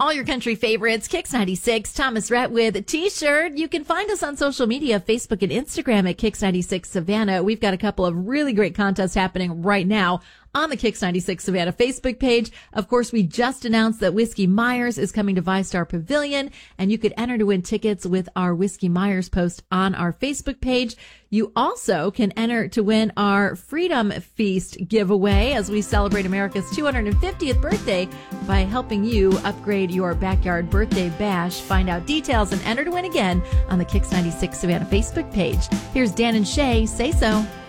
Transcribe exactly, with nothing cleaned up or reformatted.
All your country favorites, Kix ninety-six, Thomas Rhett with a T-shirt. You can find us on social media, Facebook and Instagram at Kix ninety-six Savannah. We've got a couple of really great contests happening right now on the Kix ninety-six Savannah Facebook page. Of course, we just announced that Whiskey Myers is coming to ViStar Pavilion, and you could enter to win tickets with our Whiskey Myers post on our Facebook page. You also can enter to win our Freedom Feast giveaway as we celebrate America's two hundred fiftieth birthday by helping you upgrade your backyard birthday bash. Find out details and enter to win again on the Kix ninety-six Savannah Facebook page. Here's Dan and Shay. Say so.